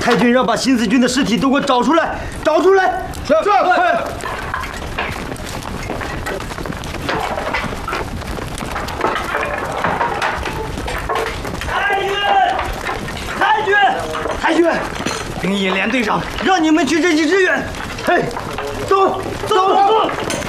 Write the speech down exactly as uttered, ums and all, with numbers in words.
太君让把新四军的尸体都给我找出来，找出来。是是。太君，太君，太君，兵役连队长让你们去这里支援。嘿，走走走。